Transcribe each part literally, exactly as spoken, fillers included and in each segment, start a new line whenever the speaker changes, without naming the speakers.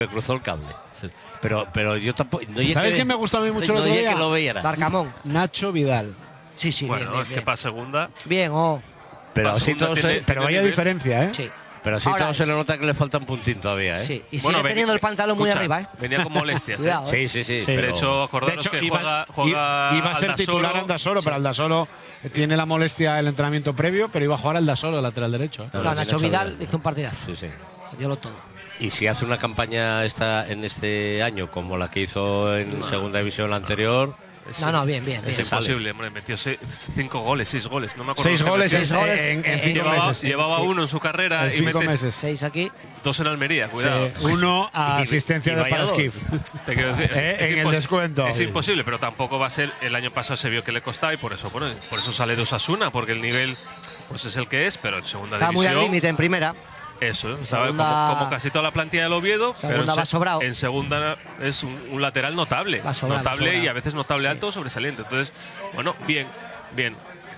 Me cruzó el cable. Pero, pero yo tampoco. No
¿Sabes quién me gustó a mí mucho
no
el otro día?
que lo veía.
Darcamón.
Nacho Vidal.
Sí, sí,
Bueno,
bien, bien,
es que
bien.
para segunda.
Bien, oh.
Pero
para
así
segunda
todo
tiene-
se,
Pero vaya
nivel.
diferencia, ¿eh?
Sí.
pero así
Ahora
todo se
es-
le nota que le falta un puntín todavía, ¿eh?
Sí, y
Bueno,
sigue
ven-
teniendo el pantalón muy
escucha,
arriba, ¿eh?
Venía con molestias. ¿eh?
Cuidado,
Sí, sí, sí.
Sí.
De
pero-
hecho, acordaros que
iba,
juega,
i-
juega
iba a ser
Aldasoro.
titular Aldasoro, pero Aldasoro tiene la molestia del entrenamiento previo, pero iba a jugar Aldasoro de lateral derecho. ¿eh?
No,
No,
no,
Nacho
Nacho
Vidal
Vidal.
hizo un partidazo.
Sí, sí.
Diolo todo.
Y si hace una campaña esta en este año como la que hizo en segunda división la anterior,
Es,
No, no, bien, bien,
es
bien.
imposible, hombre. Metió seis- cinco goles, seis goles. No me acuerdo.
Seis
los que
goles,
metió.
en,
Seis goles
en- en
en-
cinco
Llevaba,
meses.
llevaba
Sí.
uno en su carrera
En
y
cinco
metes
meses.
Seis aquí.
dos en Almería. Cuidado.
Sí, uno a
Y-
asistencia
y
de
vaya dos.
Paraskif.
Te quiero decir, es-
Eh,
es
en el
impos-
descuento.
Es imposible, pero tampoco va a ser. El año pasado se vio que le costaba y por eso, bueno, por eso sale de Osasuna, porque el nivel pues es el que es, pero en segunda
Está muy al
división.
límite en primera.
Eso, ¿sabes?
segunda-
Como, como casi toda la plantilla del Oviedo,
Segunda
pero en,
va
se-
sobrado.
en segunda es un, un lateral notable.
Va sobrado,
notable
sobrado.
y a veces notable
Sí.
alto sobresaliente. Entonces, bueno, bien, bien.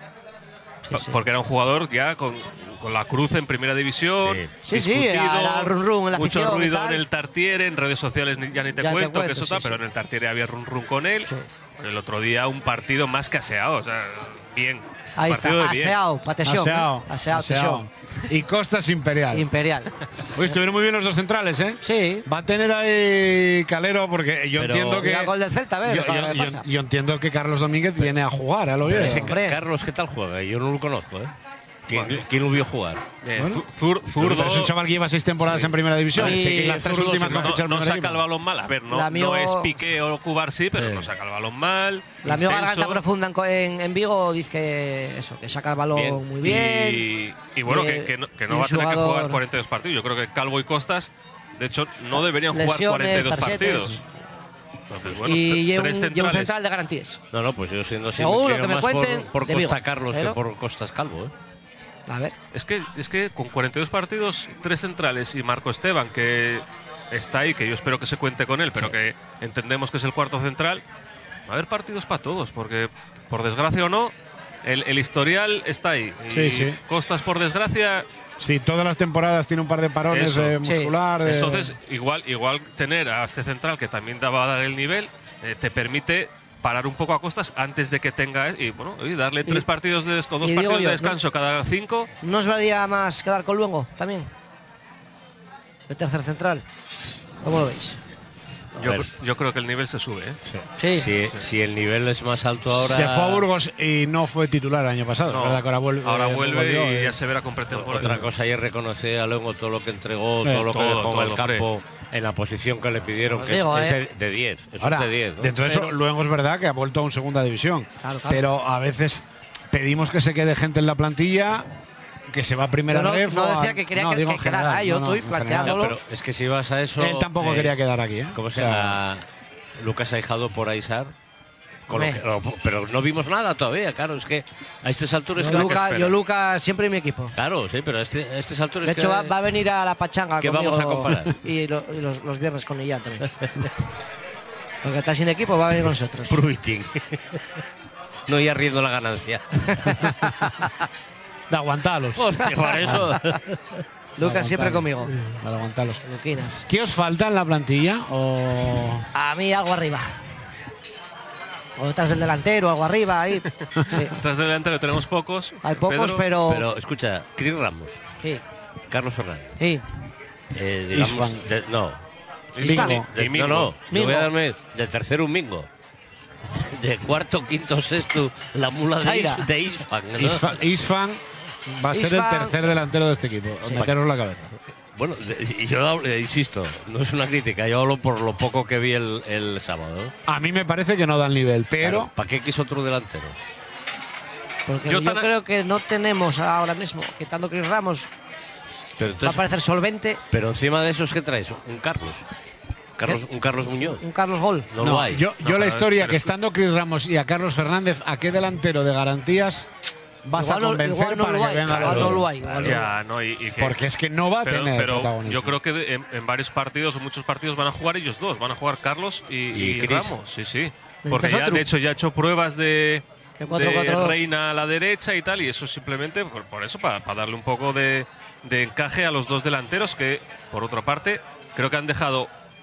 Sí,
Pa-
sí.
Porque era un jugador ya con, con la cruz en primera división.
Sí, sí,
discutido,
era- era run run en la
mucho
afición y
ruido
tal.
en el Tartiere, en redes sociales ni- ya ni te
Ya te
cuento, que
cuento,
eso
sí,
tal,
sí.
pero en el Tartiere había run run con él.
Sí.
El otro día un partido más que aseado, o sea, bien.
Ahí
Partido
está,
de bien.
aseado, patesión.
Aseado,
Aseado,
aseado. Y Costas Imperial.
Imperial.
Hoy estuvieron muy bien los dos centrales, ¿eh?
Sí.
Va a tener ahí Calero, porque yo
Pero-
entiendo que.
Mira el gol del Celta, a ver,
yo,
a ver
yo-
qué
yo-
pasa.
yo entiendo que Carlos Domínguez viene a jugar al Oviedo.
ese
hombre.
Ca- Carlos, ¿qué tal juega? Yo no lo conozco, ¿eh? ¿Quién, ¿quién lo vio jugar?
Bien,
Bueno.
zur- zurdo.
Pero es un chaval que lleva seis temporadas en primera división.
Y
Sí, que las tres
zurdo,
últimas
sí,
no ha
No,
fichado en
no
primer
saca el
equipo.
balón mal. A ver, no,
La mío-
no es Piqué o Cubar, sí, pero
Sí.
no saca el balón mal.
La mío
intenso.
garganta profunda en, co- en, en Vigo dice que eso, que saca el balón
Bien.
muy bien.
Y, y bueno,
Eh,
que, que no, que no
y
va a tener que
jugador-
jugar cuarenta y dos partidos. Yo creo que Calvo y Costas, de hecho, no deberían jugar
Lesiones,
cuarenta y dos
tarjetes.
partidos. Entonces, bueno,
y
tre-
lleva
tres
un, lleva un
centrales.
central de garantías.
No, no, pues yo siendo así
Seguro
me
que
inclino
me
más
cuenten
por, por
de
Costa
Vigo,
Carlos
pero-
que por Costas Calvo, ¿eh?
A ver.
Es que, es que con cuarenta y dos partidos, tres centrales y Marco Esteban, que está ahí, que yo espero que se cuente con él, pero que entendemos que es el cuarto central, va a haber partidos para todos, porque por desgracia o no, el, el historial está ahí. Y
Sí, sí.
Costas, por desgracia,
Sí, todas las temporadas tiene un par de parones
Eso.
eh,
Sí.
muscular. de-
entonces igual, igual tener a este central que también te va a dar el nivel, eh, te permite parar un poco a Costas antes de que tenga y bueno y darle tres partidos de des- o dos
y digo
partidos
yo,
de descanso cada cinco.
¿No os valía más quedar con Luengo también? El tercer central. ¿Cómo lo veis?
Yo,
ver.
cr- yo creo que el nivel se sube, ¿eh?
Sí.
Si, si el nivel es más alto ahora.
Se fue a Burgos y no fue titular el año pasado.
No,
¿Verdad? Que ahora vuelve.
ahora
eh,
vuelve
volvió,
y
eh.
ya se verá con pretemporada.
Otra cosa es reconocer a Luego todo lo que entregó,
Eh,
todo lo que
todo,
dejó en el
todo,
campo, en la posición que le pidieron, que
Digo,
es,
eh.
es de diez. Eso
Ahora,
es de diez. ¿no?
dentro de eso, luego es verdad que ha vuelto a un segunda división.
Claro, claro.
Pero a veces pedimos que se quede gente en la plantilla, que se va a primera
Yo no-
ref.
no
o a-
decía que quería que-
digo
que
en general,
quedara, yo
no, no,
estoy
en
planteando-
general.
Pero es que si vas a eso.
Él tampoco
eh,
quería quedar aquí, ¿eh?
¿Cómo
O
se
sea,
llama? Lucas Aijado por Aisar. Con lo
Hombre.
que- no, pero no vimos nada todavía, claro. Es que a estas alturas.
Yo,
¿qué-
Lucas,
espera?
yo Lucas siempre en mi equipo.
Claro, sí, pero a, este- a estas alturas.
De hecho,
que-
va, va a venir a la pachanga
¿Qué
conmigo
vamos a comparar?
Y, lo- y los, los viernes con Illán también. Porque está sin equipo, va a venir con nosotros.
Fruiting. No ir riendo la ganancia.
de aguantarlos.
Hostia, por eso.
Lucas siempre conmigo.
Para aguantarlos.
Luquinas.
¿Qué os falta en la plantilla? O...
A mí algo arriba. O detrás del delantero, algo arriba, ahí. Sí.
Tras delantero tenemos pocos.
Hay pocos,
Pedro,
pero.
Pero escucha, Cris Ramos,
Sí,
Carlos Fernández.
sí.
Eh, digamos,
Isfan.
de- no.
Isfan.
Bingo.
De-
Y
no,
Mingo.
no. Yo
Mingo.
voy a darme de tercero un mingo. De cuarto, quinto, sexto, la mula de,
Chaira.
Is- de Isfan. ¿no?
Isfan, Isfan va a ser el
Isfan.
tercer delantero de este equipo. Meteros la cabeza.
Bueno, de- y yo hablo- eh, insisto, no es una crítica, yo hablo por lo poco que vi el, el sábado. ¿no?
A mí me parece que no da el nivel, pero.
Claro, ¿para qué quiso otro delantero?
Porque
Yo
yo,
tan a-
creo que no tenemos ahora mismo, quitando Chris Ramos,
Pero,
va a
entonces,
parecer solvente
pero encima de eso, ¿qué traes? Un Carlos. Carlos un Carlos Muñoz.
un Carlos Gol.
No,
No,
lo hay.
yo,
No,
yo la
pero-
historia
pero
que
es-
estando Chris Ramos y a Carlos Fernández, ¿a qué delantero de garantías vas
Igual
a
no-
convencer
igual no
para
lo
que
hay,
venga
igual
los
no
dos?
lo hay, igual no lo hay.
Ya, no, y, y que-
Porque es que no va a
pero,
tener
pero
protagonismo.
yo creo que de- en, en varios partidos o muchos partidos van a jugar ellos dos, van a jugar Carlos y,
Y
y
Chris.
Ramos, sí, sí. Porque ya,
otro?
de hecho ya ha hecho pruebas de,
Que cuatro,
de
cuatro, dos.
Reina a la derecha y tal, y eso simplemente por, por eso, para, para darle un poco de, de encaje a los dos delanteros que, por otra parte, creo que han dejado